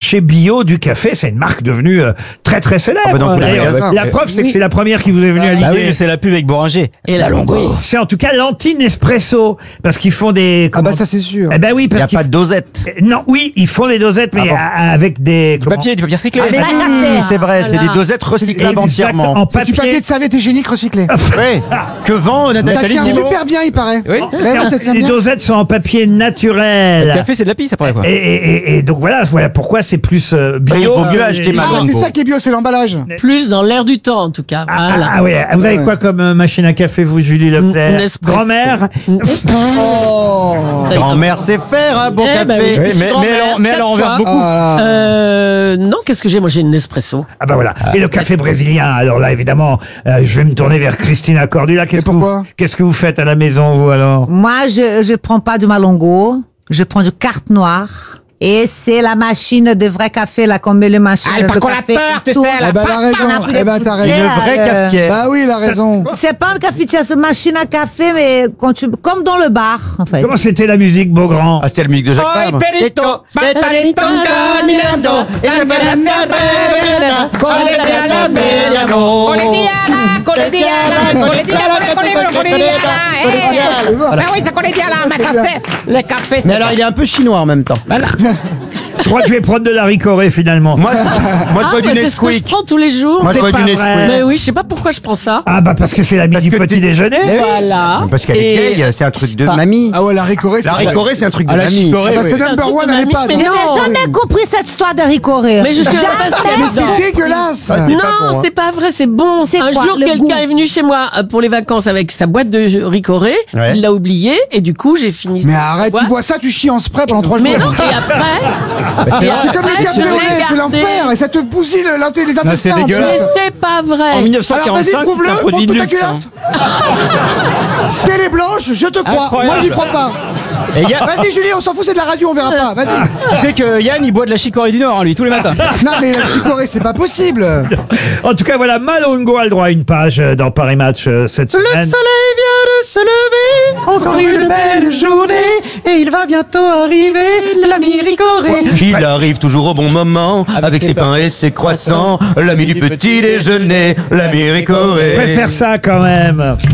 chez Bio du café. C'est une marque devenue très très célèbre. Ah bah dans tous les D'ailleurs, magasins. la preuve, c'est que c'est la première qui vous est venue à l'idée. Bah oui, mais c'est la pub avec Boringer. Et la longo. C'est en tout cas l'anti-Nespresso, parce qu'ils font des... Ah bah ça c'est sûr. Eh ben oui, Il n'y parce a qu'ils... pas de dosette. Non, oui, ils font des dosettes, mais avec des... Du papier recyclé. Ah, mais oui, c'est vrai, c'est des dosettes recyclables entièrement. En C'est du papier papier. de serviette hygiénique recyclé. Ouais. Que vend Ça Nathalie tient Simon. super bien, il paraît. Oui. Ouais, ça tient Les bien. dosettes sont en papier Le naturel. café, c'est de la pisse après, quoi. Et donc voilà pourquoi c'est plus bio. Il vaut mieux acheter Et- Ah, Malongo. c'est ça qui est bio, c'est l'emballage. Plus dans l'air du temps, en tout cas. Voilà. Ah oui, vous avez quoi comme machine à café, vous, Julie Leclerc? Nespresso. Grand-mère? Oh. Ça y est. Grand-mère sait faire un bon Eh ben café. oui. Oui, mais elle Quatre en renverse fois. beaucoup. Non, qu'est-ce que j'ai? Moi, j'ai une Nespresso. Ah bah voilà. Et le café brésilien, alors là, évidemment, je vais me tourner vers Christina Cordula. pourquoi Qu'est-ce que vous faites à la maison, vous, alors? Moi, je prends pas du Malongo, je prends du carte noire. Et c'est la machine de vrai café, là, qu'on met le machine. Ah, le percolateur, tu sais, Eh ben, elle a raison. Eh ben, t'as raison. Une vraie cafetière. Bah oui, il a raison. C'est pas une cafetière, c'est une machine à café, mais comme dans le bar, en fait. Comment c'était la musique, Beaugrand? Ah, c'était la musique de Jacques Vabre. Perito, Perito caminando, le café, Mais alors, il est un peu chinois en même temps. Je crois que je vais prendre de la ricorée, finalement. Moi, je bois du c'est ce que je Nesquik. prends tous les jours. Moi, je C'est bois pas du vrai. Nesquik. Mais oui, je sais pas pourquoi je prends ça. Ah bah parce que c'est la midi que petit t'es- déjeuner. Voilà. Parce qu'elle est Et- vieille, c'est un truc de pas- mamie. Ah ouais, la ricorée, La ricorée, c'est un truc de Ah, la mamie. chicorée, bah, oui. c'est number un truc one de à mamie, l'EHPAD. mais Je non. n'ai jamais compris cette histoire de ricoré. Mais justement, parce que Mais c'est dégueulasse. Ah, c'est pas bon, non, hein. c'est pas vrai, c'est bon. C'est Un quoi, jour, le quelqu'un goût est venu chez moi pour les vacances avec sa boîte de ricoré. Ouais. Il l'a oublié et du coup, j'ai fini. Mais sa arrête, boîte. tu bois ça, tu chies en spray pendant 3 jours. Mais non, et après, C'est comme le café je au l'ai lait, c'est gardé. l'enfer. Et ça te bousille les intestins. Non, c'est en plus. dégueulasse. Mais c'est pas En vrai. Alors 1945, vas-y, prouve-le, c'était un produit de montre ta luxe. hein. culotte. Si elle est blanche, je te crois. Incroyable. Moi, j'y crois pas. Et Yann, Vas-y, Julie, on s'en fout, c'est de la radio, on verra pas. Vas-y. tu sais que Yann, il boit de la chicorée du Nord, hein, lui, tous les matins. Non, mais la chicorée, c'est pas possible. En tout cas, voilà, Malongo a le droit à une page dans Paris Match cette semaine. vient de se lever, encore une belle journée, et il va bientôt arriver l'ami ricoré. Il arrive toujours au bon moment, avec ses pains et ses croissants, l'ami du petit déjeuner, l'ami Je ricoré. préfère ça quand même.